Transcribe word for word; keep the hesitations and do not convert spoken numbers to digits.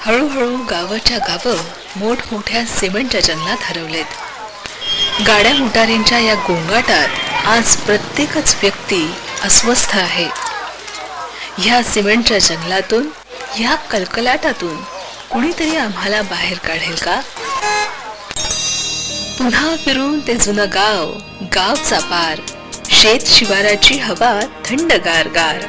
हळूहळू गावाच्या गावं मोठमोठ्या सिमेंटच्या जंगलात हरवलेत. गाड्या मोटारींच्या या गोंगाटात आज प्रत्येकच व्यक्ती अस्वस्थ आहे. ह्या सिमेंटच्या जंगलातून, ह्या कलकलाटातून कुणीतरी आम्हाला बाहेर काढेल का? पुन्हा फिरून ते जुनं गाव, गावचा पार, शेत शिवाराची हवा थंड गार गार.